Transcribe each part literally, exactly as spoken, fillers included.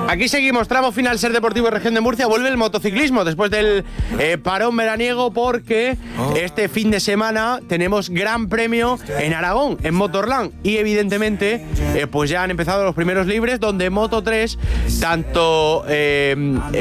Aquí seguimos, tramo final Ser Deportivo y Región de Murcia. Vuelve el motociclismo después del eh, parón veraniego, porque este fin de semana tenemos gran premio en Aragón, en Motorland. Y evidentemente eh, pues ya han empezado los primeros libres, donde Moto tres, tanto, eh,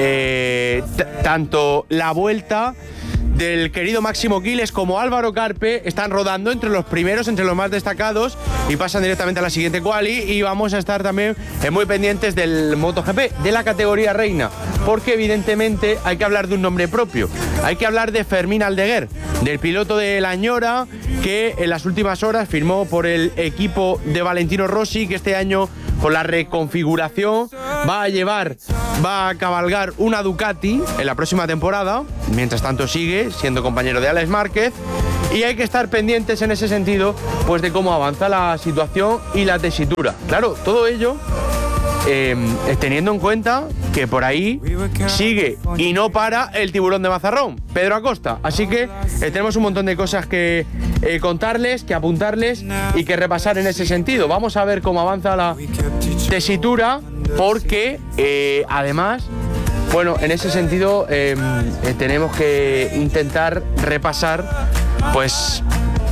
eh, t- tanto la vuelta del querido Máximo Quiles como Álvaro Carpe están rodando entre los primeros, entre los más destacados, y pasan directamente a la siguiente quali. Y vamos a estar también eh, muy pendientes del MotoGP, de la categoría reina, porque evidentemente hay que hablar de un nombre propio. Hay que hablar de Fermín Aldeguer, del piloto de la Ñora, que en las últimas horas firmó por el equipo de Valentino Rossi, que este año, con la reconfiguración, va a llevar, va a cabalgar una Ducati en la próxima temporada. Mientras tanto sigue siendo compañero de Alex Márquez, y hay que estar pendientes en ese sentido, pues de cómo avanza la situación y la tesitura. Claro, todo ello eh, teniendo en cuenta que por ahí sigue y no para el tiburón de Mazarrón, Pedro Acosta. Así que eh, tenemos un montón de cosas que eh, contarles, que apuntarles y que repasar en ese sentido. Vamos a ver cómo avanza la tesitura, porque eh, además, bueno, en ese sentido eh, eh, tenemos que intentar repasar, pues,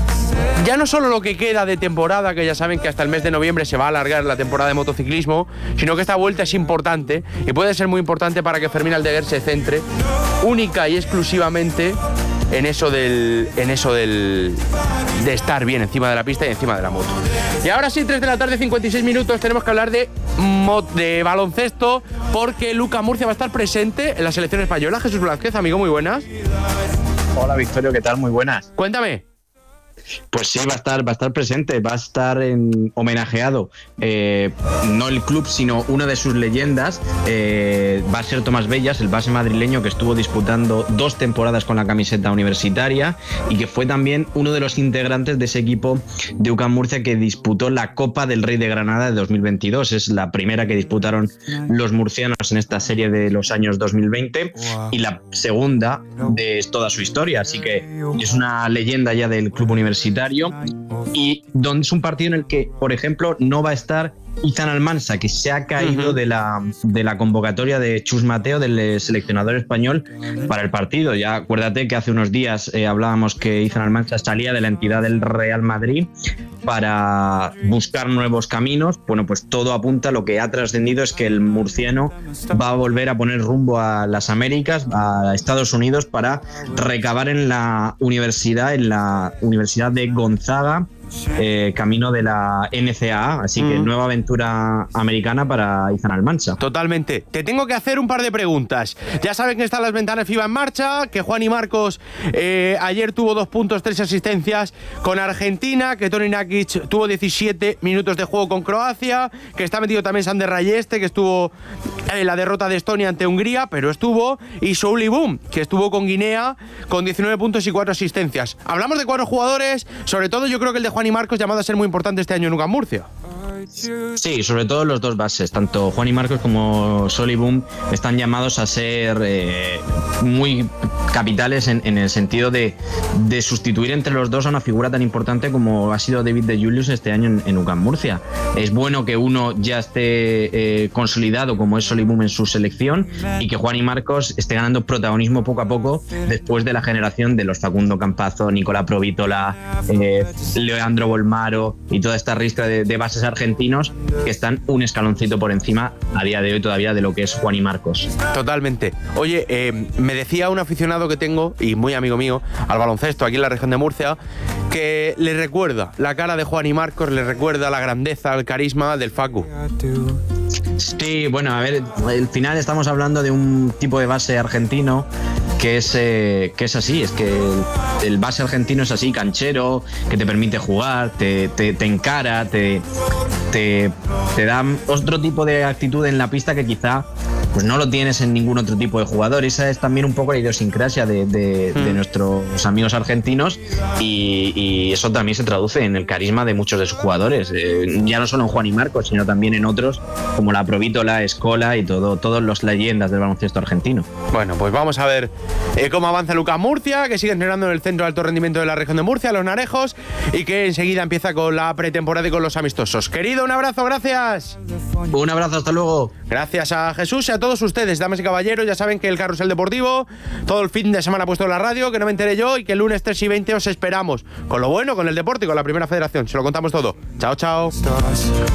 ya no solo lo que queda de temporada, que ya saben que hasta el mes de noviembre se va a alargar la temporada de motociclismo, sino que esta vuelta es importante y puede ser muy importante para que Fermín Aldeguer se centre única y exclusivamente en eso del en eso del de estar bien encima de la pista y encima de la moto. Y ahora sí, tres de la tarde, cincuenta y seis minutos, tenemos que hablar de de baloncesto, porque Luca Murcia va a estar presente en la selección española. Jesús Blázquez, amigo, muy buenas. Hola, Victorio, ¿qué tal? Muy buenas. Cuéntame. Pues sí, va a estar, va a estar presente, va a estar en, homenajeado, eh, no el club, sino una de sus leyendas. Eh, va a ser Tomás Bellas, el base madrileño que estuvo disputando dos temporadas con la camiseta universitaria y que fue también uno de los integrantes de ese equipo de U C A M Murcia que disputó la Copa del Rey de Granada de dos mil veintidós. Es la primera que disputaron los murcianos en esta serie de los años dos mil veinte y la segunda de toda su historia. Así que es una leyenda ya del club universitario, y donde es un partido en el que, por ejemplo, no va a estar Izan Almansa, que se ha caído uh-huh. de la de la convocatoria de Chus Mateo, del seleccionador español, para el partido. Ya acuérdate que hace unos días eh, hablábamos que Izan Almansa salía de la entidad del Real Madrid para buscar nuevos caminos. Bueno, pues todo apunta, lo que ha trascendido es que el murciano va a volver a poner rumbo a las Américas, a Estados Unidos, para recabar en la universidad, en la Universidad de Gonzaga, Eh, camino de la N C A A, así que mm. nueva aventura americana para Izan Almansa. Totalmente. Te tengo que hacer un par de preguntas. Ya saben que están las ventanas FIBA en marcha, que Juan y Marcos eh, ayer tuvo dos puntos, tres asistencias con Argentina, que Toni Nakic tuvo diecisiete minutos de juego con Croacia, que está metido también Sander Rayeste, que estuvo en la derrota de Estonia ante Hungría, pero estuvo, y Souli Boom, que estuvo con Guinea con diecinueve puntos y cuatro asistencias. Hablamos de cuatro jugadores, sobre todo yo creo que el de Juan y Marcos llamado a ser muy importante este año en U C A M Murcia. Sí, sobre todo los dos bases, tanto Juan y Marcos como Sol y Boom, están llamados a ser eh, muy capitales en, en el sentido de, de sustituir entre los dos a una figura tan importante como ha sido David de Julius este año en, en U C A M Murcia. Es bueno que uno ya esté eh, consolidado como es Sol y Boom en su selección, y que Juan y Marcos esté ganando protagonismo poco a poco después de la generación de los Facundo Campazo, Nicolás Provítola, eh, Leandro Bolmaro y toda esta ristra de, de bases argentinos que están un escaloncito por encima a día de hoy todavía de lo que es Juan y Marcos. Totalmente. Oye, eh, me decía un aficionado que tengo, y muy amigo mío, al baloncesto aquí en la región de Murcia, que le recuerda la cara de Juan y Marcos, le recuerda la grandeza, el carisma del Facu. Sí, bueno, a ver, al final estamos hablando de un tipo de base argentino que es, eh, que es así, es que el, el base argentino es así, canchero, que te permite jugar, te, te, te encara, te, te, te da otro tipo de actitud en la pista que quizá pues no lo tienes en ningún otro tipo de jugador. Esa es también un poco la idiosincrasia de, de, mm. de nuestros amigos argentinos y, y eso también se traduce en el carisma de muchos de sus jugadores, eh, ya no solo en Juan y Marcos, sino también en otros como la Provítola, Escola y todo, todos los leyendas del baloncesto argentino. Bueno, pues vamos a ver eh, cómo avanza Lucas Murcia, que sigue entrenando en el Centro de Alto Rendimiento de la región de Murcia, Los Narejos, y que enseguida empieza con la pretemporada y con los amistosos. Querido, un abrazo, gracias. Un abrazo, hasta luego. Gracias a Jesús y a todos ustedes, damas y caballeros. Ya saben que el Carrusel Deportivo todo el fin de semana ha puesto en la radio, que no me enteré yo, y que el lunes tres y veinte os esperamos con lo bueno, con el deporte y con la Primera Federación. Se lo contamos todo. Chao, chao.